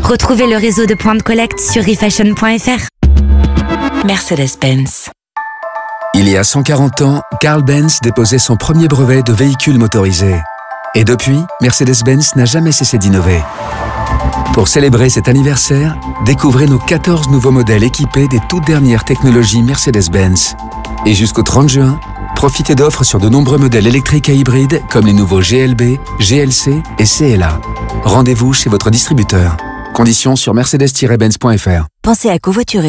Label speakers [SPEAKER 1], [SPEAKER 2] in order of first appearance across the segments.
[SPEAKER 1] Retrouvez le réseau de points de collecte sur refashion.fr. Mercedes-Benz.
[SPEAKER 2] Il y a 140 ans, Carl Benz déposait son premier brevet de véhicule motorisé. Et depuis, Mercedes-Benz n'a jamais cessé d'innover. Pour célébrer cet anniversaire, découvrez nos 14 nouveaux modèles équipés des toutes dernières technologies Mercedes-Benz. Et jusqu'au 30 juin, profitez d'offres sur de nombreux modèles électriques et hybrides comme les nouveaux GLB, GLC et CLA. Rendez-vous chez votre distributeur. Conditions sur mercedes-benz.fr.
[SPEAKER 1] Pensez à covoiturer.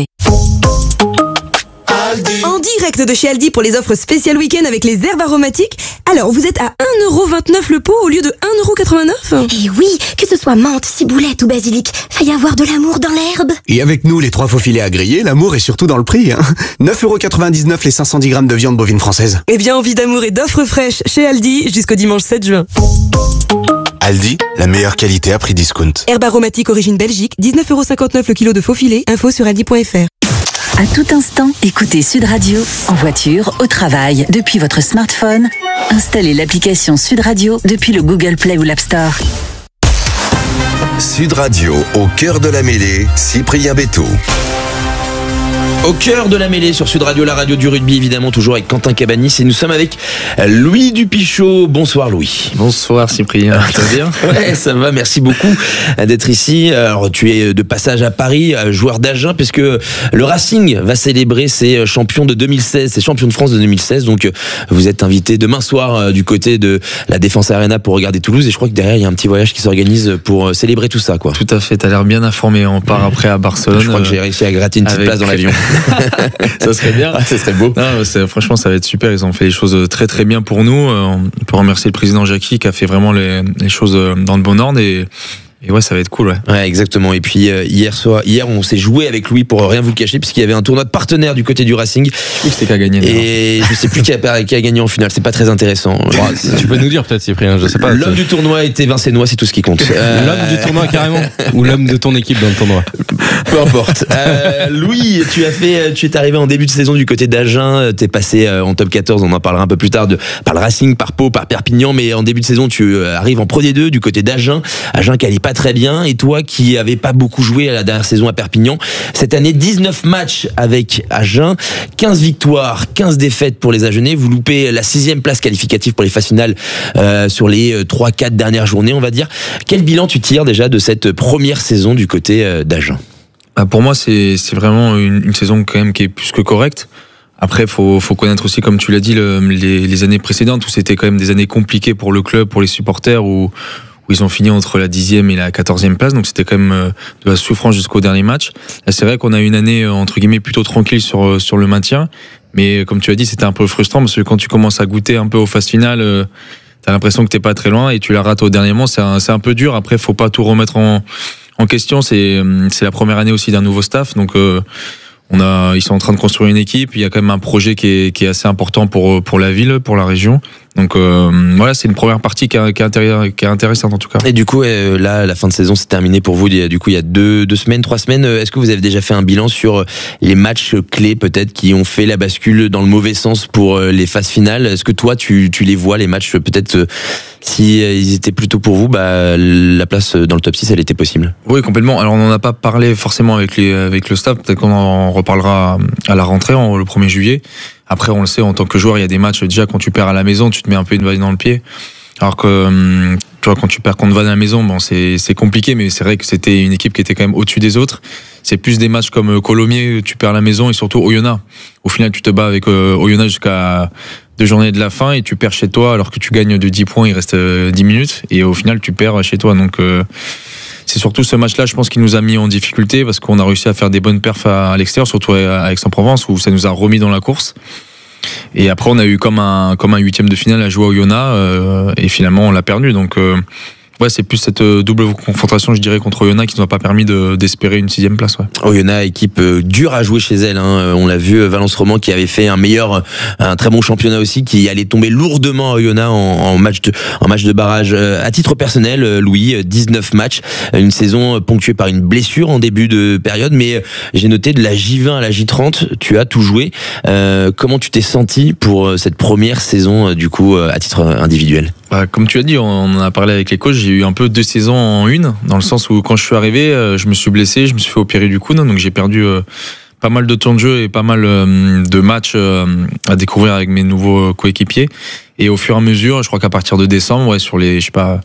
[SPEAKER 3] En direct de chez Aldi pour les offres spéciales week-end avec les herbes aromatiques. Alors, vous êtes à 1,29€ le pot au lieu de 1,89€.
[SPEAKER 4] Et oui, que ce soit menthe, ciboulette ou basilic, va y avoir de l'amour dans l'herbe.
[SPEAKER 5] Et avec nous, les 3 faux filets à griller, l'amour est surtout dans le prix. 9,99€ les 510 grammes de viande bovine française.
[SPEAKER 3] Eh bien, envie d'amour et d'offres fraîches chez Aldi jusqu'au dimanche 7 juin.
[SPEAKER 6] Aldi, la meilleure qualité à prix discount.
[SPEAKER 3] Herbe aromatique origine Belgique, 19,59€ le kilo de faux filet. Info sur aldi.fr.
[SPEAKER 1] À tout instant, écoutez Sud Radio, en voiture, au travail, depuis votre smartphone. Installez l'application Sud Radio depuis le Google Play ou l'App Store.
[SPEAKER 6] Sud Radio, au cœur de la mêlée, Cyprien Bétaux.
[SPEAKER 7] Au cœur de la mêlée sur Sud Radio, la radio du rugby, évidemment, toujours avec Quentin Cabanis. Et nous sommes avec Louis Dupichot. Bonsoir Louis.
[SPEAKER 8] Bonsoir Cyprien, ça va bien?
[SPEAKER 7] Ouais, ça va, merci beaucoup d'être ici. Alors, tu es de passage à Paris, joueur d'Agen, puisque le Racing va célébrer ses champions de 2016, ses champions de France de 2016. Donc, vous êtes invité demain soir du côté de la Défense Arena pour regarder Toulouse. Et je crois que derrière, il y a un petit voyage qui s'organise pour célébrer tout ça, quoi.
[SPEAKER 8] Tout à fait, t'as l'air bien informé. On part après à Barcelone.
[SPEAKER 7] Je crois que j'ai réussi à gratter une petite place dans l'avion.
[SPEAKER 8] Ça serait bien.
[SPEAKER 7] Ah, ça serait beau.
[SPEAKER 8] Non, franchement, ça va être super. Ils ont fait les choses très très bien pour nous. On peut remercier le président Jackie qui a fait vraiment les choses dans le bon ordre et ouais, ça va être cool, ouais.
[SPEAKER 7] Ouais, exactement. Et puis hier, on s'est joué avec Louis pour rien vous le cacher, puisqu'il y avait un tournoi de partenaires du côté du Racing.
[SPEAKER 8] C'était qui a gagné.
[SPEAKER 7] Et je sais plus qui a gagné en finale. C'est pas très intéressant.
[SPEAKER 8] Tu peux nous dire peut-être, Cyprien, je sais pas.
[SPEAKER 7] L'homme du tournoi était Vincenois, c'est tout ce qui compte.
[SPEAKER 8] L'homme du tournoi carrément, ou l'homme de ton équipe dans le tournoi.
[SPEAKER 7] Peu importe. Louis, tu es arrivé en début de saison du côté d'Agen. T'es passé en top 14. On en parlera un peu plus tard par le Racing, par Pau, par Perpignan. Mais en début de saison, tu arrives en Pro D2 du côté d'Agen. Agen qui allait pas très bien, et toi qui avais pas beaucoup joué à la dernière saison à Perpignan, cette année 19 matchs avec Agen, 15 victoires, 15 défaites pour les Agenais. Vous loupez la 6e place qualificative pour les phases finales sur les 3-4 dernières journées, on va dire. Quel bilan tu tires déjà de cette première saison du côté d'Agen?
[SPEAKER 8] Pour moi, c'est vraiment une saison quand même qui est plus que correcte. Après, faut connaître aussi, comme tu l'as dit, les années précédentes où c'était quand même des années compliquées pour le club, pour les supporters, où ils ont fini entre la 10e et la 14e place, donc c'était quand même de la souffrance jusqu'au dernier match. Là, c'est vrai qu'on a eu une année, entre guillemets, plutôt tranquille sur le maintien, mais comme tu as dit, c'était un peu frustrant, parce que quand tu commences à goûter un peu aux phases finales, t'as l'impression que t'es pas très loin, et tu la rates au dernier moment, c'est un peu dur. Après, faut pas tout remettre en question, c'est la première année aussi d'un nouveau staff, donc ils sont en train de construire une équipe, il y a quand même un projet qui est assez important pour la ville, pour la région. Donc voilà, c'est une première partie qui est intéressante en tout cas.
[SPEAKER 7] Et du coup, là, la fin de saison s'est terminée pour vous. Du coup, il y a 3 semaines. Est-ce que vous avez déjà fait un bilan sur les matchs clés peut-être qui ont fait la bascule dans le mauvais sens pour les phases finales? Est-ce que toi, tu les vois, les matchs peut-être si ils étaient plutôt pour vous, la place dans le top 6, elle était possible?
[SPEAKER 8] Oui, complètement. Alors on n'en a pas parlé forcément avec le staff. Peut-être qu'on en reparlera à la rentrée, le 1er juillet. Après, on le sait, en tant que joueur, il y a des matchs, déjà, quand tu perds à la maison, tu te mets un peu une balle dans le pied. Alors que, tu vois, quand tu perds contre Vannes à la maison, bon, c'est compliqué, mais c'est vrai que c'était une équipe qui était quand même au-dessus des autres. C'est plus des matchs comme Colomiers, tu perds à la maison, et surtout Oyonnax. Au final, tu te bats avec Oyonnax jusqu'à 2 journées de la fin, et tu perds chez toi, alors que tu gagnes de 10 points, il reste 10 minutes, et au final, tu perds chez toi. Donc, c'est surtout ce match-là, je pense, qui nous a mis en difficulté, parce qu'on a réussi à faire des bonnes perfs à l'extérieur, surtout à Aix-en-Provence, où ça nous a remis dans la course. Et après, on a eu comme un 8e de finale à jouer au Oyonnax, et finalement, on l'a perdu. Donc, ouais, c'est plus cette double confrontation, je dirais, contre Oyonnax qui nous a pas permis d'espérer une 6e place. Ouais.
[SPEAKER 7] Oyonnax, équipe dure à jouer chez elle. On l'a vu, Valence Roman qui avait fait un très bon championnat aussi, qui allait tomber lourdement à Oyonnax en match de barrage. À titre personnel, Louis, 19 matchs, une saison ponctuée par une blessure en début de période, mais j'ai noté de la J20 à la J30, tu as tout joué. Comment tu t'es senti pour cette première saison, du coup, à titre individuel?
[SPEAKER 8] Comme tu as dit, on en a parlé avec les coachs, j'ai eu un peu 2 saisons en une, dans le sens où quand je suis arrivé, je me suis blessé, je me suis fait opérer du coude, donc j'ai perdu pas mal de temps de jeu et pas mal de matchs à découvrir avec mes nouveaux coéquipiers. Et au fur et à mesure, je crois qu'à partir de décembre, sur les,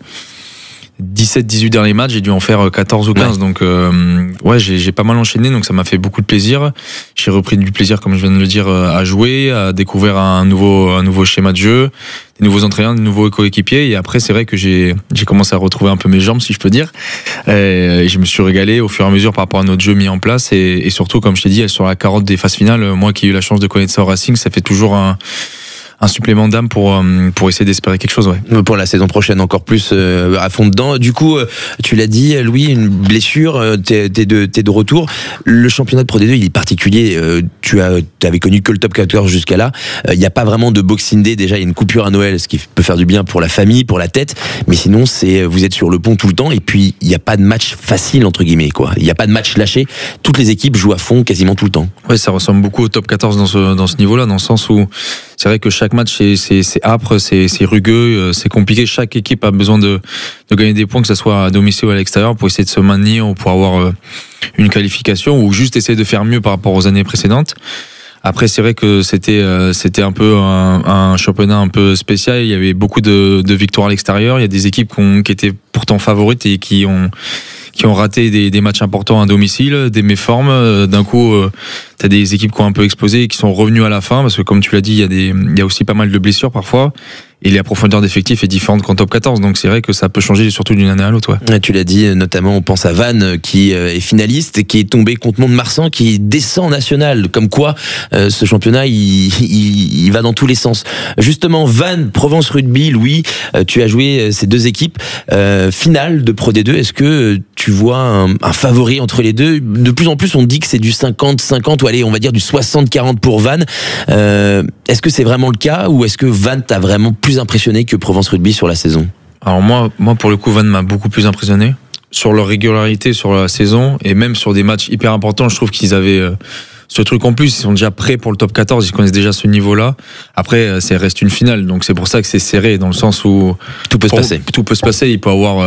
[SPEAKER 8] 17-18 derniers matchs, j'ai dû en faire 14 ou 15. Donc j'ai pas mal enchaîné, donc ça m'a fait beaucoup de plaisir. J'ai repris du plaisir, comme je viens de le dire, à jouer, à découvrir un nouveau schéma de jeu, des nouveaux entraîneurs, des nouveaux coéquipiers. Et après, c'est vrai que j'ai commencé à retrouver un peu mes jambes, si je peux dire. Et je me suis régalé au fur et à mesure par rapport à notre jeu mis en place. Et surtout, comme je t'ai dit, sur la carotte des phases finales, moi qui ai eu la chance de connaître ça au Racing, ça fait toujours un supplément d'âme pour essayer d'espérer quelque chose, ouais.
[SPEAKER 7] Pour la saison prochaine, encore plus à fond dedans. Du coup, tu l'as dit, Louis, une blessure, t'es de retour. Le championnat de Pro D2, il est particulier. Tu avais connu que le top 14 jusqu'à là. Il n'y a pas vraiment de Boxing Day. Déjà, il y a une coupure à Noël, ce qui peut faire du bien pour la famille, pour la tête. Mais sinon, vous êtes sur le pont tout le temps. Et puis, il n'y a pas de match facile, entre guillemets, quoi. Il n'y a pas de match lâché. Toutes les équipes jouent à fond quasiment tout le temps.
[SPEAKER 8] Ouais, ça ressemble beaucoup au top 14 dans ce niveau-là, dans le sens où c'est vrai que chaque match c'est âpre, c'est rugueux, c'est compliqué. Chaque équipe a besoin de gagner des points, que ce soit à domicile ou à l'extérieur, pour essayer de se maintenir ou pour avoir une qualification ou juste essayer de faire mieux par rapport aux années précédentes. Après, c'est vrai que c'était un peu un championnat un peu spécial. Il y avait beaucoup de victoires à l'extérieur. Il y a des équipes qui étaient pourtant favorites et qui ont raté des matchs importants à domicile, des méformes. D'un coup, t'as des équipes qui ont un peu explosé et qui sont revenues à la fin, parce que comme tu l'as dit, il y a aussi pas mal de blessures parfois. Et la profondeur d'effectif est différente qu'en top 14, donc c'est vrai que ça peut changer surtout d'une année à l'autre. Ouais.
[SPEAKER 7] Tu l'as dit, notamment on pense à Vannes qui est finaliste, qui est tombé contre Mont-de-Marsan, qui descend en national. Comme quoi, ce championnat, il va dans tous les sens. Justement, Vannes, Provence Rugby, Louis, tu as joué ces deux équipes finales de Pro D2. Est-ce que tu vois un favori entre les deux? De plus en plus, on dit que c'est du 50-50, ou allez, on va dire du 60-40 pour Vannes. Est-ce que c'est vraiment le cas, ou est-ce que Vannes t'a vraiment plus impressionné que Provence Rugby sur la saison?
[SPEAKER 8] Alors moi pour le coup, Vannes m'a beaucoup plus impressionné sur leur régularité sur la saison, et même sur des matchs hyper importants. Je trouve qu'ils avaient ce truc en plus, ils sont déjà prêts pour le top 14, ils connaissent déjà ce niveau-là. Après, ça reste une finale, donc c'est pour ça que c'est serré, dans le sens où
[SPEAKER 7] tout peut se passer.
[SPEAKER 8] Tout peut se passer. Il peut avoir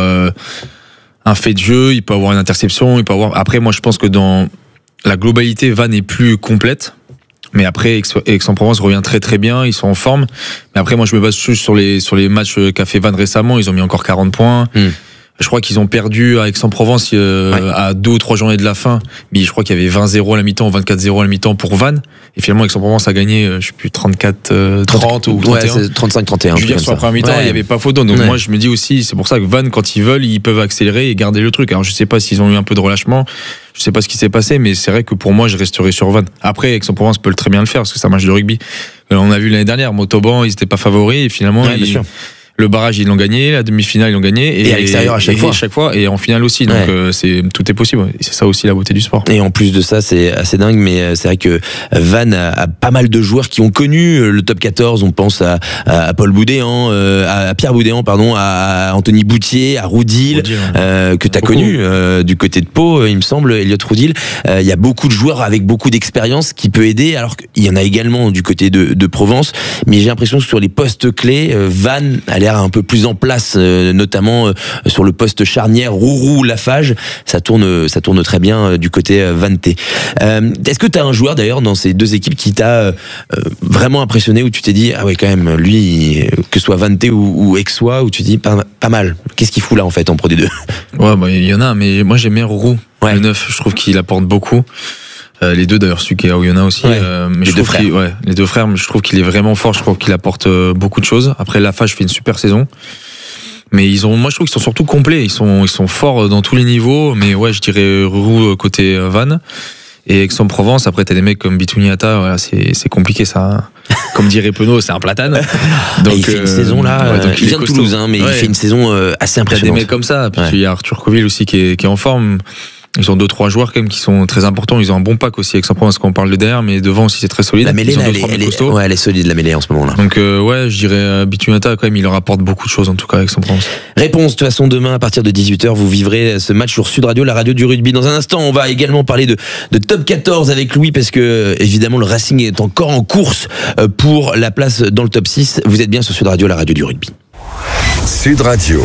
[SPEAKER 8] un fait de jeu, il peut avoir une interception, il peut avoir. Après, moi je pense que dans la globalité, Vannes est plus complète. Mais après, Aix-en-Provence revient très très bien, ils sont en forme. Mais après, moi je me base juste sur les matchs qu'a fait Vannes récemment. Ils ont mis encore 40 points. Je crois qu'ils ont perdu à Aix-en-Provence à 2 ou 3 journées de la fin. Mais je crois qu'il y avait 20-0 à la mi-temps, 24-0 à la mi-temps pour Vannes. Et finalement, Aix-en-Provence a gagné, je sais plus, 34-30 ou 31. Ouais,
[SPEAKER 7] c'est 35-31.
[SPEAKER 8] Je veux dire, sur la première mi-temps, il n'y avait pas photo. Donc moi, je me dis aussi, c'est pour ça que Vannes, quand ils veulent, ils peuvent accélérer et garder le truc. Alors je sais pas s'ils ont eu un peu de relâchement. Je sais pas ce qui s'est passé, mais c'est vrai que pour moi, je resterai sur Vannes. Après, Aix-en-Provence peut très bien le faire, parce que c'est un match de rugby. On a vu l'année dernière, Montauban, ils étaient pas favoris, et finalement, le barrage, ils l'ont gagné, la demi-finale, ils l'ont gagné.
[SPEAKER 7] Et à l'extérieur à chaque fois.
[SPEAKER 8] Et en finale aussi. Donc, tout est possible. Et c'est ça aussi la beauté du sport.
[SPEAKER 7] Et en plus de ça, c'est assez dingue, mais c'est vrai que Vannes a pas mal de joueurs qui ont connu le top 14. On pense à Paul Boudéan, à Pierre Boudéan, pardon, à Anthony Boutier, à Roudil, que tu as connu du côté de Pau, il me semble, Elliot Roudil. Il y a beaucoup de joueurs avec beaucoup d'expérience qui peut aider, alors qu'il y en a également du côté de Provence. Mais j'ai l'impression que sur les postes clés, Vannes a l'air un peu plus en place, notamment sur le poste charnière Rourou-Lafage. Ça tourne très bien du côté Vannetais. Est-ce que tu as un joueur d'ailleurs dans ces deux équipes qui t'a vraiment impressionné, où tu t'es dit, ah ouais, quand même, lui, que ce soit Vannetais ou Aixois, où tu te dis pas mal, qu'est-ce qu'il fout là en fait en Pro D2?
[SPEAKER 8] Ouais, il y en a, mais moi j'aime bien Rourou, le 9, je trouve qu'il apporte beaucoup. Les deux d'ailleurs, celui qui est à Oyonnax aussi. Mais les deux frères. Les deux frères, mais je trouve qu'il est vraiment fort. Je trouve qu'il apporte beaucoup de choses. Après, Lafage fait une super saison. Mais moi je trouve qu'ils sont surtout complets. Ils sont forts dans tous les niveaux. Mais ouais, je dirais Roux côté Vannes. Et Aix-en-Provence, après t'as des mecs comme Bitouniata, voilà, c'est compliqué ça. Comme dirait Penaud, c'est un platane.
[SPEAKER 7] Donc il fait une saison là, il vient de Toulouse, mais il fait une saison assez impressionnante.
[SPEAKER 8] T'as des mecs comme ça. Puis il y a Arthur Coville aussi qui est en forme. Ils ont 2-3 joueurs quand même qui sont très importants. Ils ont un bon pack aussi, Aix-en-Provence, quand on parle de derrière, mais devant aussi c'est très solide.
[SPEAKER 7] La mêlée, elle est solide, la mêlée en ce moment-là.
[SPEAKER 8] Donc je dirais Bitouniata quand même, il leur apporte beaucoup de choses en tout cas, Aix-en-Provence.
[SPEAKER 7] Réponse de toute façon demain à partir de 18h, vous vivrez ce match sur Sud Radio, la radio du rugby. Dans un instant, on va également parler de top 14 avec Louis, parce que évidemment le Racing est encore en course pour la place dans le top 6. Vous êtes bien sur Sud Radio, la radio du rugby.
[SPEAKER 9] Sud Radio.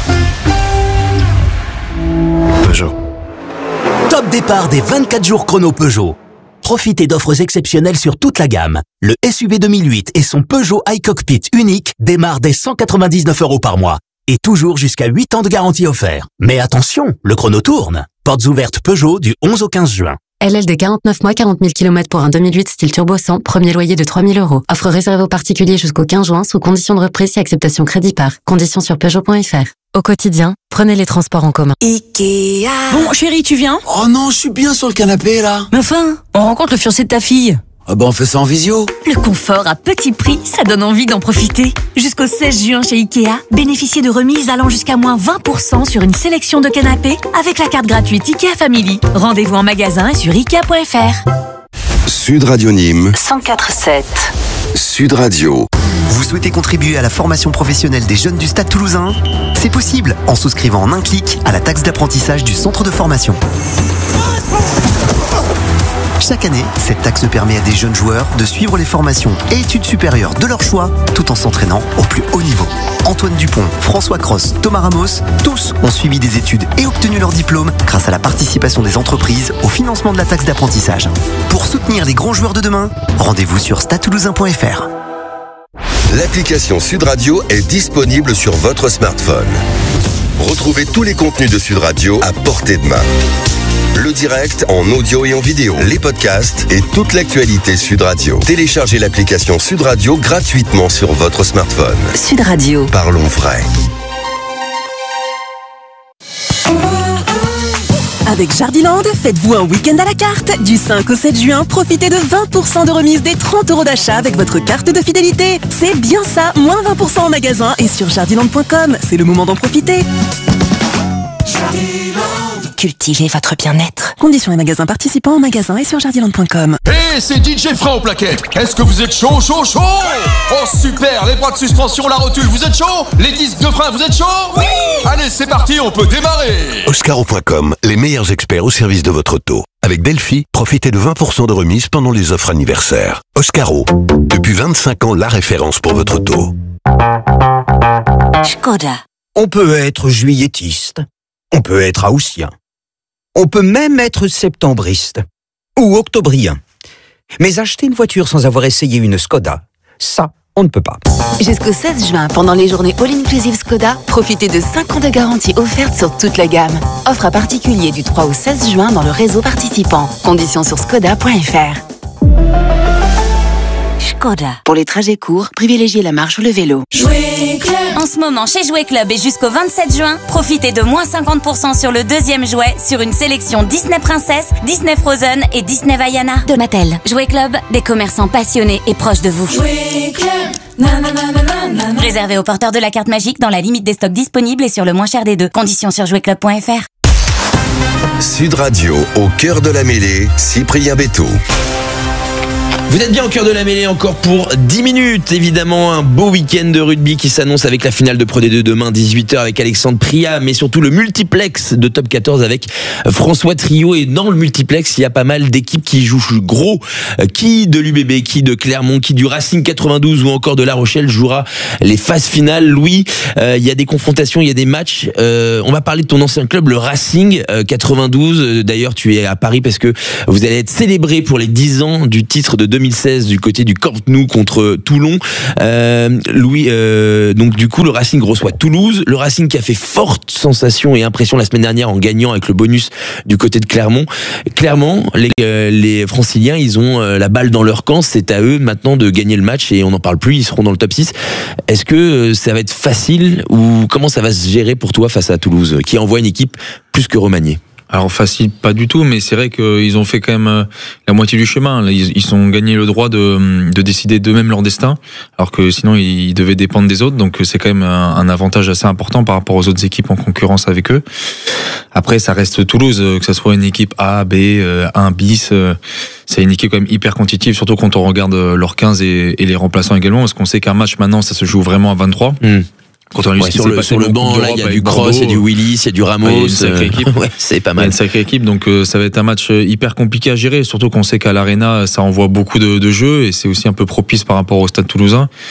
[SPEAKER 10] Peugeot. Top départ des 24 jours chrono Peugeot. Profitez d'offres exceptionnelles sur toute la gamme. Le SUV 2008 et son Peugeot iCockpit unique démarrent dès 199 € par mois. Et toujours jusqu'à 8 ans de garantie offert. Mais attention, le chrono tourne. Portes ouvertes Peugeot du 11 au 15 juin.
[SPEAKER 11] LLD 49 mois, 40 000 km pour un 2008 style turbo 100, premier loyer de 3 000 €. Offre réservée aux particuliers jusqu'au 15 juin, sous condition de reprise et acceptation crédit par. Conditions sur Peugeot.fr. Au quotidien, prenez les transports en commun.
[SPEAKER 3] Ikea.
[SPEAKER 12] Bon, chérie, tu viens?
[SPEAKER 13] Oh non, je suis bien sur le canapé, là.
[SPEAKER 12] Mais enfin, on rencontre le fiancé de ta fille.
[SPEAKER 13] Ah bah on fait ça en visio.
[SPEAKER 12] Le confort à petit prix, ça donne envie d'en profiter. Jusqu'au 16 juin chez Ikea, bénéficiez de remises allant jusqu'à moins 20% sur une sélection de canapés avec la carte gratuite Ikea Family. Rendez-vous en magasin et sur Ikea.fr.
[SPEAKER 9] Sud Radio Nîmes
[SPEAKER 1] 104.7.
[SPEAKER 9] Sud Radio.
[SPEAKER 10] Vous souhaitez contribuer à la formation professionnelle des jeunes du Stade Toulousain? C'est possible en souscrivant en un clic à la taxe d'apprentissage du centre de formation. Chaque année, cette taxe permet à des jeunes joueurs de suivre les formations et études supérieures de leur choix tout en s'entraînant au plus haut niveau. Antoine Dupont, François Cross, Thomas Ramos, tous ont suivi des études et obtenu leur diplôme grâce à la participation des entreprises au financement de la taxe d'apprentissage. Pour soutenir les grands joueurs de demain, rendez-vous sur stadetoulousain.fr.
[SPEAKER 9] L'application Sud Radio est disponible sur votre smartphone. Retrouvez tous les contenus de Sud Radio à portée de main. Le direct en audio et en vidéo, les podcasts et toute l'actualité Sud Radio. Téléchargez l'application Sud Radio gratuitement sur votre smartphone.
[SPEAKER 1] Sud Radio.
[SPEAKER 9] Parlons vrai.
[SPEAKER 3] Avec Jardiland, faites-vous un week-end à la carte. Du 5 au 7 juin, profitez de 20% de remise des 30 € d'achat avec votre carte de fidélité. C'est bien ça, moins 20% en magasin et sur jardiland.com. C'est le moment d'en profiter.
[SPEAKER 12] Cultivez votre bien-être.
[SPEAKER 3] Conditions et magasins participants en magasin et sur jardiland.com.
[SPEAKER 14] Hey, c'est DJ Frein au plaquettes. Est-ce que vous êtes chaud? Oh super, les bras de suspension, la rotule, vous êtes chaud? Les disques de frein, vous êtes chaud? Oui. Allez, c'est parti, on peut démarrer.
[SPEAKER 9] Oscaro.com, les meilleurs experts au service de votre auto. Avec Delphi, profitez de 20% de remise pendant les offres anniversaires. Oscaro, depuis 25 ans, la référence pour votre auto.
[SPEAKER 1] Skoda.
[SPEAKER 15] On peut être juilletiste, on peut être haussien, on peut même être septembriste ou octobrien. Mais acheter une voiture sans avoir essayé une Skoda, ça, on ne peut pas.
[SPEAKER 1] Jusqu'au 16 juin, pendant les journées All-Inclusive Skoda, profitez de 5 ans de garantie offerte sur toute la gamme. Offre à particulier du 3 au 16 juin dans le réseau participant. Conditions sur skoda.fr. Skoda. Pour les trajets courts, privilégiez la marche ou le vélo.
[SPEAKER 16] Jouet Club. En ce moment, chez Jouet Club et jusqu'au 27 juin, profitez de moins 50% sur le deuxième jouet sur une sélection Disney Princess, Disney Frozen et Disney Vaiana. De Mattel. Jouet Club, des commerçants passionnés et proches de vous. Jouet Club. Réservé aux porteurs de la carte magique dans la limite des stocks disponibles et sur le moins cher des deux. Conditions sur jouetclub.fr.
[SPEAKER 9] Sud Radio, au cœur de la mêlée, Cyprien Béthaud.
[SPEAKER 7] Vous êtes bien au cœur de la mêlée encore pour 10 minutes. Évidemment, un beau week-end de rugby qui s'annonce avec la finale de Pro D2 demain 18h avec Alexandre Priat, mais surtout le multiplex de Top 14 avec François Trio. Et dans le multiplex, il y a pas mal d'équipes qui jouent gros. Qui de l'UBB, qui de Clermont, qui du Racing 92 ou encore de La Rochelle jouera les phases finales. Louis, il y a des confrontations, il y a des matchs. On va parler de ton ancien club, le Racing 92. D'ailleurs, tu es à Paris parce que vous allez être célébré pour les 10 ans du titre de 2016 du côté du Camp Nou contre Toulon. Louis, donc du coup le Racing reçoit Toulouse, le Racing qui a fait forte sensation et impression la semaine dernière en gagnant avec le bonus du côté de Clermont. Clairement, les Franciliens, ils ont la balle dans leur camp, c'est à eux maintenant de gagner le match et on n'en parle plus, ils seront dans le top 6. Est-ce que ça va être facile ou comment ça va se gérer pour toi face à Toulouse qui envoie une équipe plus que remaniée?
[SPEAKER 8] Alors facile, pas du tout, mais c'est vrai qu'ils ont fait quand même la moitié du chemin. Ils ont gagné le droit de décider d'eux-mêmes leur destin, alors que sinon ils devaient dépendre des autres. Donc c'est quand même un avantage assez important par rapport aux autres équipes en concurrence avec eux. Après, ça reste Toulouse, que ça soit une équipe A, B, 1 bis. C'est une équipe quand même hyper compétitive, surtout quand on regarde leurs 15 et les remplaçants également, parce qu'on sait qu'un match maintenant, ça se joue vraiment à 23. Quand on
[SPEAKER 7] sur le banc, là, il y a du Cross, il y a du Willis, il y a du Ramos.
[SPEAKER 8] Une sacrée équipe.
[SPEAKER 7] Ouais, c'est pas mal.
[SPEAKER 8] Une sacrée équipe, donc ça va être un match hyper compliqué à gérer, surtout qu'on sait qu'à l'Arena, ça envoie beaucoup de jeux et c'est aussi un peu propice par rapport au Stade Toulousain.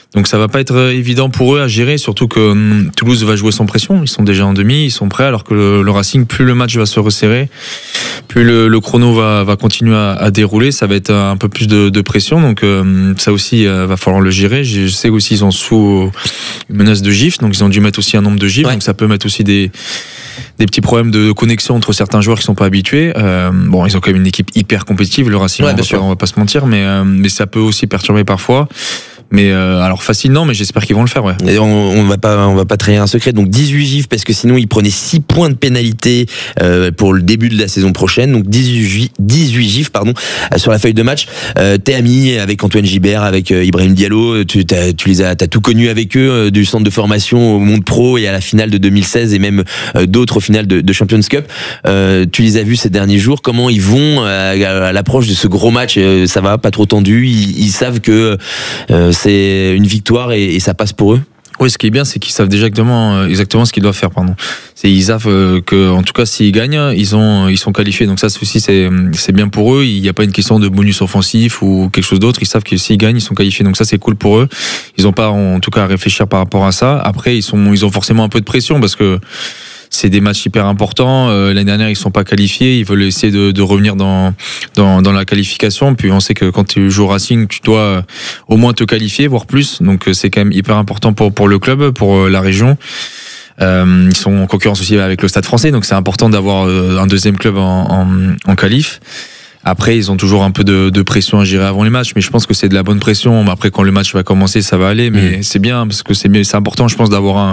[SPEAKER 8] Donc ça va pas être évident pour eux à gérer, surtout que Toulouse va jouer sans pression. Ils sont déjà en demi, ils sont prêts, alors que le Racing, plus le match va se resserrer, plus le chrono va continuer à dérouler, ça va être un peu plus de pression. Donc ça aussi va falloir le gérer. Je sais aussi ils sont sous une menace de gifle, donc ils ont dû mettre aussi un nombre de gifles, donc ça peut mettre aussi des petits problèmes de connexion entre certains joueurs qui sont pas habitués. Bon, ils ont quand même une équipe hyper compétitive, le Racing, on va pas se mentir, mais ça peut aussi perturber parfois. Mais alors facile non, mais j'espère qu'ils vont le faire. Ouais.
[SPEAKER 7] Et on va pas trahir un secret. Donc 18 gifs parce que sinon ils prenaient 6 points de pénalité pour le début de la saison prochaine. Donc 18 gifs sur la feuille de match. T'es ami avec Antoine Gibert, avec Ibrahim Diallo. T'as tout connu avec eux du centre de formation au monde pro et à la finale de 2016 et même d'autres au final de Champions Cup. Tu les as vus ces derniers jours. Comment ils vont à l'approche de ce gros match? Ça va, pas trop tendu. Ils savent que c'est une victoire et ça passe pour eux.
[SPEAKER 8] Oui, ce qui est bien, c'est qu'ils savent exactement ce qu'ils doivent faire. Ils savent que, en tout cas, s'ils gagnent, ils sont qualifiés. Donc ça aussi, c'est bien pour eux. Il n'y a pas une question de bonus offensif ou quelque chose d'autre. Ils savent que s'ils gagnent, ils sont qualifiés. Donc ça, c'est cool pour eux. Ils n'ont pas, en tout cas, à réfléchir par rapport à ça. Après, ils ont forcément un peu de pression parce que c'est des matchs hyper importants. L'année dernière, ils sont pas qualifiés. Ils veulent essayer de revenir dans la qualification. Puis on sait que quand tu joues au Racing, tu dois au moins te qualifier, voire plus. Donc c'est quand même hyper important pour le club, pour la région. Ils sont en concurrence aussi avec le Stade Français, donc c'est important d'avoir un deuxième club en qualif. Après, ils ont toujours un peu de pression à gérer avant les matchs, mais je pense que c'est de la bonne pression. Après, quand le match va commencer, ça va aller. Mais c'est bien parce que c'est important, je pense, d'avoir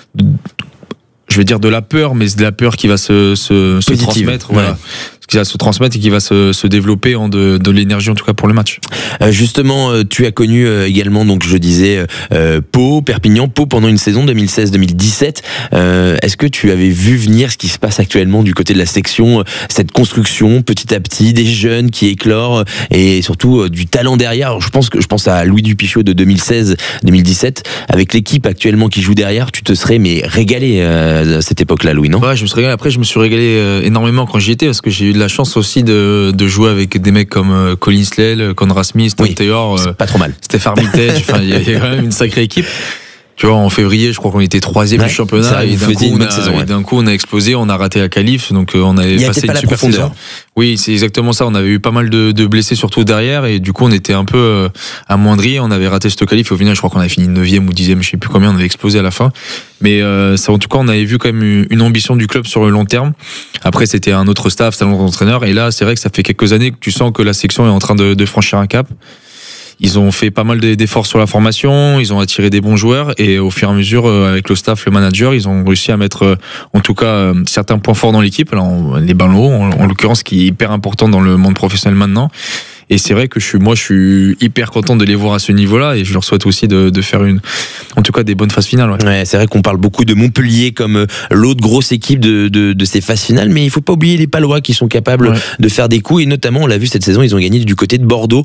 [SPEAKER 8] je vais dire de la peur, mais c'est de la peur qui va se transmettre, voilà, qui va se transmettre et qui va se développer en de l'énergie, en tout cas pour le match.
[SPEAKER 7] Justement, tu as connu également, donc je disais, Pau, Perpignan, Pau pendant une saison 2016-2017. Est-ce que tu avais vu venir ce qui se passe actuellement du côté de la section, cette construction petit à petit, des jeunes qui éclorent et surtout du talent derrière? Je pense à Louis Dupichot de 2016-2017. Avec l'équipe actuellement qui joue derrière, tu te serais régalé à cette époque-là, Louis, non? Ouais,
[SPEAKER 8] je me suis régalé. Après, je me suis régalé énormément quand j'y étais parce que j'ai eu de la chance aussi de jouer avec des mecs comme Colin Slell, Conrad Smith, Tom Taylor,
[SPEAKER 7] c'est pas trop mal.
[SPEAKER 8] Stéphane Armitage. Enfin, il y a quand même une sacrée équipe. Tu vois, en février, je crois qu'on était 3e du championnat. Et d'un coup, on a explosé, on a raté la qualif, donc on avait passé une super saison. Oui, c'est exactement ça. On avait eu pas mal de blessés, surtout derrière, et du coup, on était un peu amoindris. On avait raté cette qualif. Et au final, je crois qu'on avait fini 9e ou 10e, je sais plus combien. On avait explosé à la fin. Mais ça, en tout cas, on avait vu quand même une ambition du club sur le long terme. Après, c'était un autre staff, c'était un autre entraîneur. Et là, c'est vrai que ça fait quelques années que tu sens que la section est en train de franchir un cap. Ils ont fait pas mal d'efforts sur la formation, ils ont attiré des bons joueurs et au fur et à mesure, avec le staff, le manager, ils ont réussi à mettre, en tout cas, certains points forts dans l'équipe. Alors, les ballons hauts, en l'occurrence, qui est hyper important dans le monde professionnel maintenant. Et c'est vrai que je suis hyper content de les voir à ce niveau-là et je leur souhaite aussi de faire en tout cas des bonnes phases finales.
[SPEAKER 7] Ouais, c'est vrai qu'on parle beaucoup de Montpellier comme l'autre grosse équipe de ces phases finales, mais il faut pas oublier les Palois qui sont capables de faire des coups et notamment, on l'a vu cette saison, ils ont gagné du côté de Bordeaux.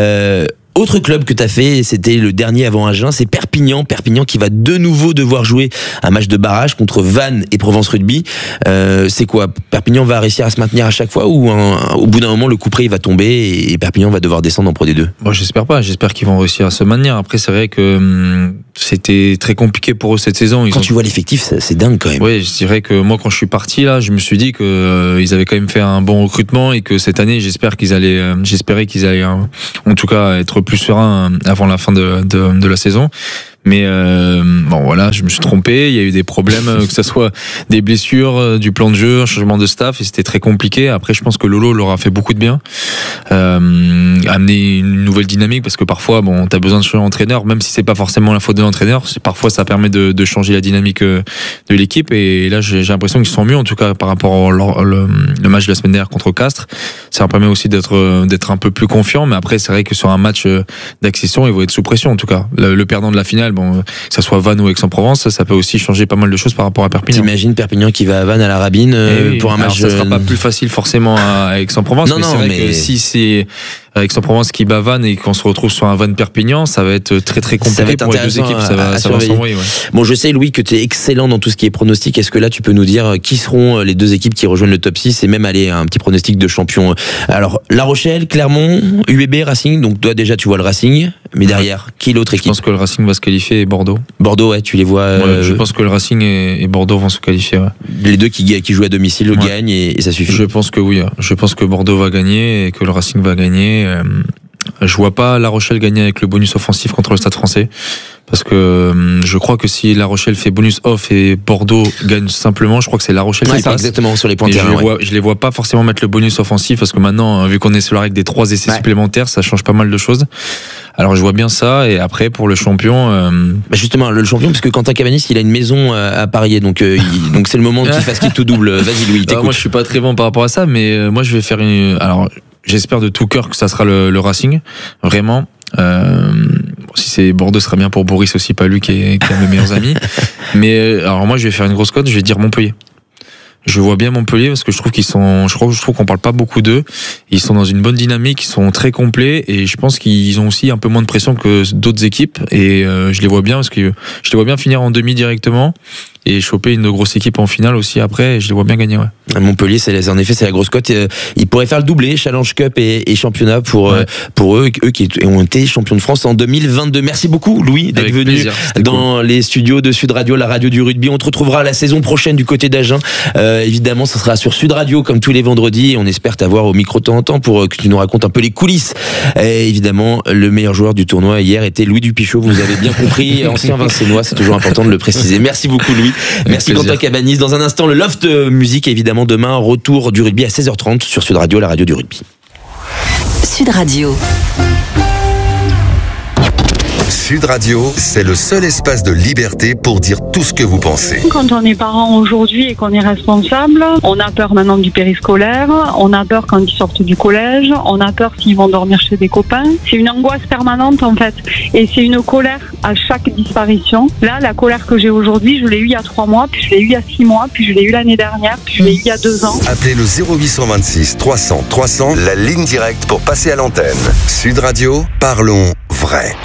[SPEAKER 7] Autre club que tu as fait, c'était le dernier avant Agen, c'est Perpignan. Perpignan qui va de nouveau devoir jouer un match de barrage contre Vannes et Provence Rugby. C'est quoi? Perpignan va réussir à se maintenir à chaque fois ou au bout d'un moment le coup près il va tomber et Perpignan va devoir descendre en Pro D2?
[SPEAKER 8] Moi, j'espère pas. J'espère qu'ils vont réussir à se maintenir. Après, c'est vrai que c'était très compliqué pour eux cette saison.
[SPEAKER 7] Tu vois l'effectif, c'est dingue quand même.
[SPEAKER 8] Oui, je dirais que moi, quand je suis parti là, je me suis dit que ils avaient quand même fait un bon recrutement et que cette année, j'espérais qu'ils allaient en tout cas être plus serein avant la fin de la saison. Mais bon voilà, je me suis trompé, il y a eu des problèmes, que ça soit des blessures, du plan de jeu, un changement de staff, et c'était très compliqué. Après, je pense que Lolo leur a fait beaucoup de bien, amener une nouvelle dynamique, parce que parfois, bon, t'as besoin de changer d'entraîneur, même si c'est pas forcément la faute de l'entraîneur, parfois ça permet de changer la dynamique de l'équipe. Et là, j'ai l'impression qu'ils sont mieux, en tout cas par rapport au le match de la semaine dernière contre Castres. Ça leur permet aussi d'être un peu plus confiant. Mais après, c'est vrai que sur un match d'accession, ils vont être sous pression, en tout cas. Le perdant de la finale, bon, que ça soit Vannes ou Aix-en-Provence, ça peut aussi changer pas mal de choses par rapport à Perpignan.
[SPEAKER 7] T'imagines Perpignan qui va à Vannes à la Rabine pour un match.
[SPEAKER 8] Alors, ça sera pas plus facile forcément à Aix-en-Provence, mais c'est vrai que si c'est Aix-en-Provence qui bat Vannes et qu'on se retrouve sur un Vannes-Perpignan, ça va être très très compliqué pour les deux équipes. Ça va s'envoyer. Ouais.
[SPEAKER 7] Bon, je sais, Louis, que tu es excellent dans tout ce qui est pronostic. Est-ce que là, tu peux nous dire qui seront les deux équipes qui rejoignent le top 6 et même aller un petit pronostic de champion? Alors, La Rochelle, Clermont, UBB, Racing. Donc, toi, déjà, tu vois le Racing. Mais derrière, qui est l'autre équipe?
[SPEAKER 8] Je pense que le Racing va se qualifier et Bordeaux.
[SPEAKER 7] Bordeaux, ouais, tu les vois.
[SPEAKER 8] Je pense que le Racing et Bordeaux vont se qualifier. Ouais.
[SPEAKER 7] Les deux qui jouent à domicile gagnent et ça suffit.
[SPEAKER 8] Je pense que oui. Je pense que Bordeaux va gagner et que le Racing va gagner. Je vois pas La Rochelle gagner avec le bonus offensif contre le Stade Français. Parce que je crois que si La Rochelle fait bonus off et Bordeaux gagne simplement, je crois que c'est La Rochelle qui passe.
[SPEAKER 7] Exactement, sur les points de terrain.
[SPEAKER 8] Je les vois pas forcément mettre le bonus offensif parce que maintenant, vu qu'on est sur la règle des 3 essais supplémentaires, ça change pas mal de choses. Alors je vois bien ça, et après pour le champion...
[SPEAKER 7] Justement, le champion, parce que Quentin Cabanis, il a une maison à parier, donc c'est le moment qu'il fasse qu'il tout double. Vas-y Louis, t'écoutes.
[SPEAKER 8] Moi je suis pas très bon par rapport à ça, mais moi je vais faire une... Alors j'espère de tout cœur que ça sera le Racing, vraiment. Si c'est Bordeaux, ce sera bien pour Boris aussi, pas lui qui est un de mes meilleurs amis. Mais alors moi je vais faire une grosse cote, je vais dire Montpellier. Je vois bien Montpellier parce que je trouve je trouve qu'on parle pas beaucoup d'eux. Ils sont dans une bonne dynamique, ils sont très complets et je pense qu'ils ont aussi un peu moins de pression que d'autres équipes et je les vois bien parce que je les vois bien finir en demi directement et choper une grosse équipe en finale aussi après, et je les vois bien gagner. Ouais.
[SPEAKER 7] Montpellier, en effet, c'est la grosse cote. Ils pourraient faire le doublé, Challenge Cup et championnat pour eux qui ont été champions de France en 2022. Merci beaucoup, Louis, d'être venu dans les studios de Sud Radio, la radio du rugby. On te retrouvera la saison prochaine du côté d'Agen. Évidemment, ça sera sur Sud Radio comme tous les vendredis. Et on espère t'avoir au micro de temps en temps pour que tu nous racontes un peu les coulisses. Et évidemment, le meilleur joueur du tournoi hier était Louis Dupichot. Vous avez bien compris, ancien Vincenois, c'est toujours important de le préciser. Merci beaucoup, Louis. Merci Quentin Cabanis. Dans un instant, le Loft Musique, évidemment, demain, retour du rugby à 16h30 sur Sud Radio, la radio du rugby.
[SPEAKER 1] Sud Radio.
[SPEAKER 9] Sud Radio, c'est le seul espace de liberté pour dire tout ce que vous pensez.
[SPEAKER 17] Quand on est parent aujourd'hui et qu'on est responsable, on a peur maintenant du périscolaire, on a peur quand ils sortent du collège, on a peur s'ils vont dormir chez des copains. C'est une angoisse permanente en fait, et c'est une colère à chaque disparition. Là, la colère que j'ai aujourd'hui, je l'ai eue il y a 3 mois, puis je l'ai eue il y a 6 mois, puis je l'ai eue l'année dernière, puis je l'ai eue il y a 2 ans.
[SPEAKER 9] Appelez le 0826 300 300, la ligne directe pour passer à l'antenne. Sud Radio, parlons vrai.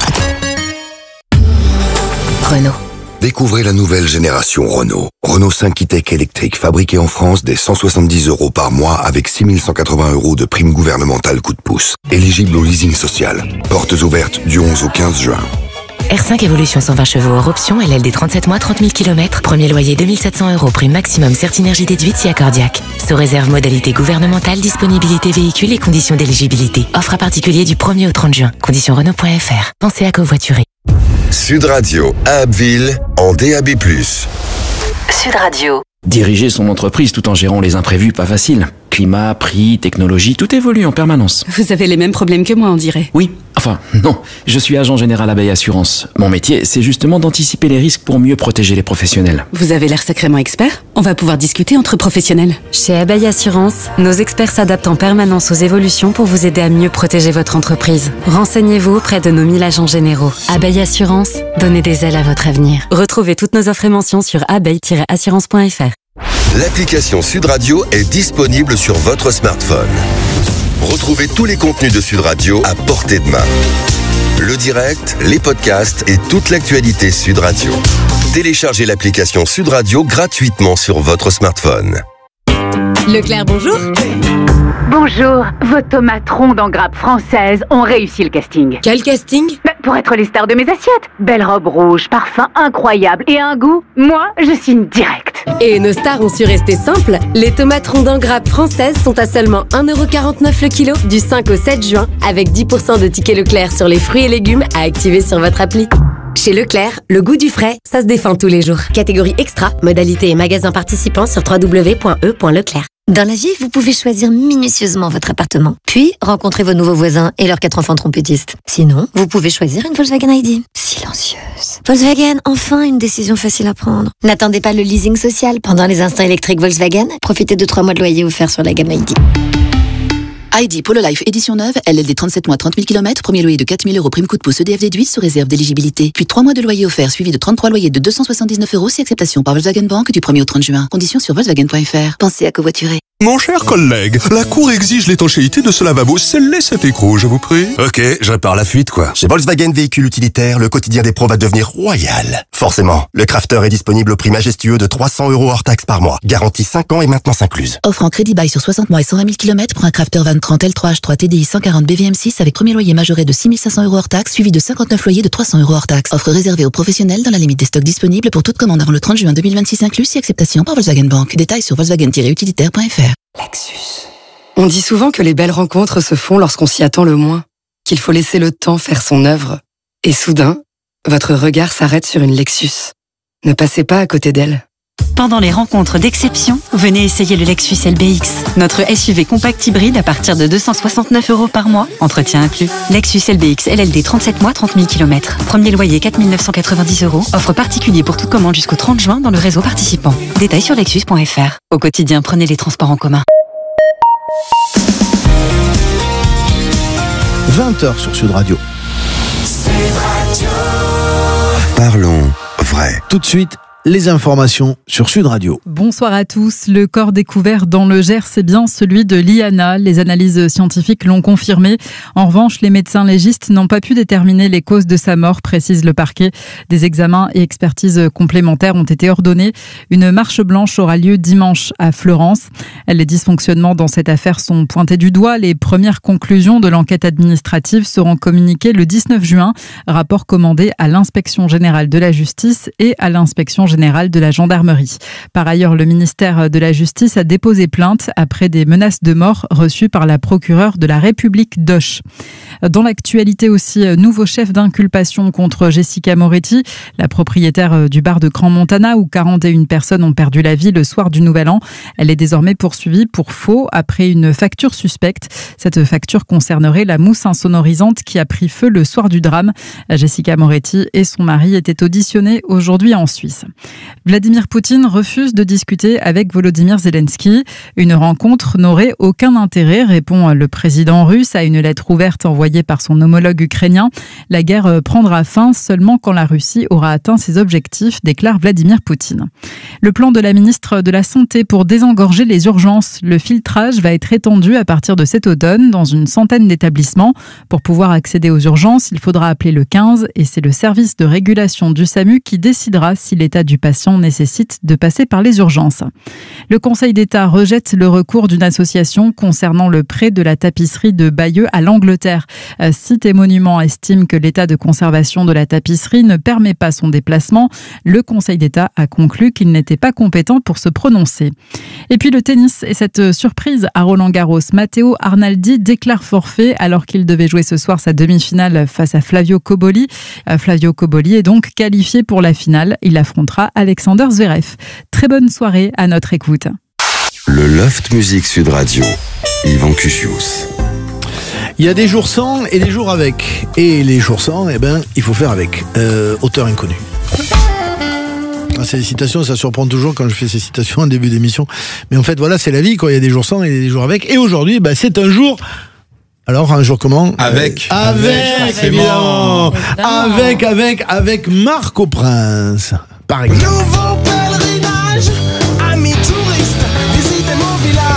[SPEAKER 1] Renault.
[SPEAKER 18] Découvrez la nouvelle génération Renault. Renault 5 e-Tech électrique, fabriqué en France dès 170 € par mois avec 6 180 € de prime gouvernementale coup de pouce. Éligible au leasing social. Portes ouvertes du 11 au 15 juin.
[SPEAKER 11] R5 Evolution 120 chevaux hors option, LLD 37 mois, 30 000 km, premier loyer 2 700 €, prime maximum Certinergie déduite si accordiaque. Sous réserve modalité gouvernementale, disponibilité véhicule et conditions d'éligibilité. Offre à particulier du 1er au 30 juin. Conditions Renault.fr. Pensez à covoiturer.
[SPEAKER 9] Sud Radio, à Abbeville, en DAB+.
[SPEAKER 1] Sud Radio.
[SPEAKER 19] Diriger son entreprise tout en gérant les imprévus, pas facile. Climat, prix, technologie, tout évolue en permanence.
[SPEAKER 20] Vous avez les mêmes problèmes que moi, on dirait.
[SPEAKER 19] Oui, enfin, non. Je suis agent général Abeille Assurance. Mon métier, c'est justement d'anticiper les risques pour mieux protéger les professionnels.
[SPEAKER 20] Vous avez l'air sacrément expert. On va pouvoir discuter entre professionnels.
[SPEAKER 11] Chez Abeille Assurance, nos experts s'adaptent en permanence aux évolutions pour vous aider à mieux protéger votre entreprise. Renseignez-vous auprès de nos 1000 agents généraux. Abeille Assurance, donnez des ailes à votre avenir. Retrouvez toutes nos offres et mentions sur abeille-assurance.fr.
[SPEAKER 9] L'application Sud Radio est disponible sur votre smartphone. Retrouvez tous les contenus de Sud Radio à portée de main. Le direct, les podcasts et toute l'actualité Sud Radio. Téléchargez l'application Sud Radio gratuitement sur votre smartphone.
[SPEAKER 21] Leclerc, bonjour. Bonjour, vos tomates rondes en grappe française ont réussi le casting.
[SPEAKER 20] Quel casting ?
[SPEAKER 21] Pour être les stars de mes assiettes. Belle robe rouge, parfum incroyable et un goût, moi, je signe direct.
[SPEAKER 20] Et nos stars ont su rester simples. Les tomates rondes en grappe françaises sont à seulement 1,49 € le kilo du 5 au 7 juin avec 10% de tickets Leclerc sur les fruits et légumes à activer sur votre appli. Chez Leclerc, le goût du frais, ça se défend tous les jours. Catégorie extra, modalité et magasin participant sur www.e.leclerc.
[SPEAKER 4] Dans la vie, vous pouvez choisir minutieusement votre appartement, puis rencontrer vos nouveaux voisins et leurs 4 enfants trompettistes. Sinon, vous pouvez choisir une Volkswagen ID. Silencieuse. Volkswagen, enfin une décision facile à prendre. N'attendez pas le leasing social pendant les instants électriques Volkswagen. Profitez de 3 mois de loyer offerts sur la gamme ID.
[SPEAKER 1] Heidi Polo Life édition neuve, LLD 37 mois 30 000 km, premier loyer de 4 000 € prime coup de pouce EDF déduit sous réserve d'éligibilité. Puis 3 mois de loyer offert suivi de 33 loyers de 279 € si acceptation par Volkswagen Bank du 1er au 30 juin. Conditions sur Volkswagen.fr. Pensez à covoiturer.
[SPEAKER 2] Mon cher collègue, la Cour exige l'étanchéité de ce lavabo. Scellez cet écrou, je vous prie.
[SPEAKER 22] Ok, je repars la fuite, quoi. Chez Volkswagen Véhicules Utilitaires, le quotidien des pros va devenir royal. Forcément, le Crafter est disponible au prix majestueux de 300 € hors taxe par mois. Garantie 5 ans et maintenance incluse.
[SPEAKER 1] Offre en crédit bail sur 60 mois et 120 000 km pour un Crafter Van 30 L3H3 TDI 140 BVM6 avec premier loyer majoré de 6 500 € hors taxe suivi de 59 loyers de 300 € hors taxe. Offre réservée aux professionnels dans la limite des stocks disponibles pour toute commande avant le 30 juin 2026 inclus si acceptation par Volkswagen Bank. Détails sur volkswagen-utilitaire.fr.
[SPEAKER 23] Lexus. On dit souvent que les belles rencontres se font lorsqu'on s'y attend le moins, qu'il faut laisser le temps faire son œuvre. Et soudain, votre regard s'arrête sur une Lexus. Ne passez pas à côté d'elle.
[SPEAKER 24] Pendant les rencontres d'exception, venez essayer le Lexus LBX. Notre SUV compact hybride à partir de 269 € par mois, entretien inclus. Lexus LBX LLD 37 mois 30 000 km. Premier loyer 4 990 €. Offre particulier pour toute commande jusqu'au 30 juin dans le réseau participant. Détails sur lexus.fr. Au quotidien, prenez les transports en commun.
[SPEAKER 25] 20h sur Sud Radio.
[SPEAKER 18] Parlons vrai.
[SPEAKER 25] Tout de suite, les informations sur Sud Radio.
[SPEAKER 26] Bonsoir à tous. Le corps découvert dans le Gers, c'est bien celui de Liana. Les analyses scientifiques l'ont confirmé. En revanche, les médecins légistes n'ont pas pu déterminer les causes de sa mort, précise le parquet. Des examens et expertises complémentaires ont été ordonnés. Une marche blanche aura lieu dimanche à Fleurance. Les dysfonctionnements dans cette affaire sont pointés du doigt. Les premières conclusions de l'enquête administrative seront communiquées le 19 juin. Rapport commandé à l'Inspection générale de la justice et à l'Inspection générale de la gendarmerie. Par ailleurs, le ministère de la Justice a déposé plainte après des menaces de mort reçues par la procureure de la République d'Auch. Dans l'actualité aussi, nouveau chef d'inculpation contre Jessica Moretti, la propriétaire du bar de Crans-Montana où 41 personnes ont perdu la vie le soir du Nouvel An. Elle est désormais poursuivie pour faux après une facture suspecte. Cette facture concernerait la mousse insonorisante qui a pris feu le soir du drame. Jessica Moretti et son mari étaient auditionnés aujourd'hui en Suisse. Vladimir Poutine refuse de discuter avec Volodymyr Zelensky. Une rencontre n'aurait aucun intérêt, répond le président russe à une lettre ouverte envoyée par son homologue ukrainien. La guerre prendra fin seulement quand la Russie aura atteint ses objectifs, déclare Vladimir Poutine. Le plan de la ministre de la Santé pour désengorger les urgences. Le filtrage va être étendu à partir de cet automne dans une centaine d'établissements. Pour pouvoir accéder aux urgences, il faudra appeler le 15 et c'est le service de régulation du SAMU qui décidera si l'état du patient nécessite de passer par les urgences. Le Conseil d'État rejette le recours d'une association concernant le prêt de la tapisserie de Bayeux à l'Angleterre. Sites et Monuments estiment que l'état de conservation de la tapisserie ne permet pas son déplacement. Le Conseil d'État a conclu qu'il n'était pas compétent pour se prononcer. Et puis le tennis et cette surprise à Roland-Garros. Matteo Arnaldi déclare forfait alors qu'il devait jouer ce soir sa demi-finale face à Flavio Cobolli. Flavio Cobolli est donc qualifié pour la finale. Il affrontera Alexander Zverev. Très bonne soirée à notre écoute.
[SPEAKER 18] Le Loft Music Sud Radio. Yvan Cuchius.
[SPEAKER 25] Il y a des jours sans et des jours avec. Et les jours sans, il faut faire avec. Auteur inconnu. Ces citations, ça surprend toujours quand je fais ces citations en début d'émission. Mais en fait, voilà, c'est la vie, quoi. Il y a des jours sans et des jours avec. Et aujourd'hui, c'est un jour... Alors, un jour comment ?
[SPEAKER 2] Avec,
[SPEAKER 25] évidemment. Avec Marco Prince, par exemple.
[SPEAKER 27] Nouveau pèlerinage, amis touristes, visitez mon village.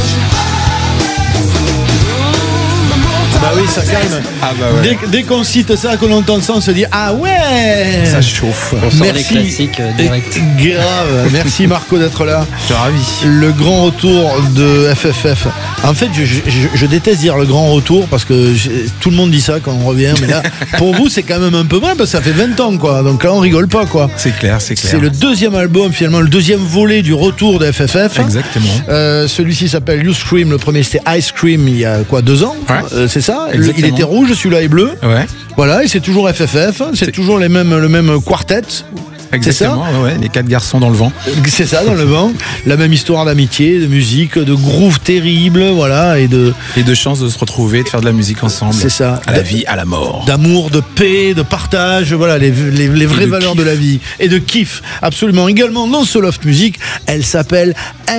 [SPEAKER 25] Bah oui, ça calme.
[SPEAKER 2] Ouais.
[SPEAKER 25] Dès qu'on cite ça, qu'on entend ça, on se dit ah ouais.
[SPEAKER 2] Ça chauffe.
[SPEAKER 28] On sort des classiques direct.
[SPEAKER 25] Grave. Merci Marco d'être là.
[SPEAKER 2] Je suis ravi.
[SPEAKER 25] Le grand retour de FFF. En fait, je déteste dire le grand retour parce que tout le monde dit ça quand on revient. Mais là, pour vous, c'est quand même un peu vrai parce que ça fait 20 ans, quoi. Donc là, on rigole pas, quoi.
[SPEAKER 2] C'est clair.
[SPEAKER 25] C'est le deuxième album, finalement, le deuxième volet du retour de FFF.
[SPEAKER 2] Exactement.
[SPEAKER 25] Celui-ci s'appelle You Scream. Le premier, c'était Ice Cream il y a 2 ans.
[SPEAKER 2] Ouais.
[SPEAKER 25] C'est ça.
[SPEAKER 2] Exactement.
[SPEAKER 25] Il était rouge, celui-là est bleu.
[SPEAKER 2] Ouais.
[SPEAKER 25] Voilà, et c'est toujours FFF. C'est toujours le même quartet.
[SPEAKER 2] Exactement, les 4 garçons dans le vent.
[SPEAKER 25] C'est ça, dans le vent. La même histoire d'amitié, de musique, de groove terrible, voilà, et de
[SPEAKER 2] chance de se retrouver, de faire de la musique ensemble.
[SPEAKER 25] C'est ça.
[SPEAKER 2] À la vie, à la mort.
[SPEAKER 25] D'amour, de paix, de partage, voilà, les vraies valeurs de la vie. Et de kiff, absolument. Également, dans ce Loft Music, elle s'appelle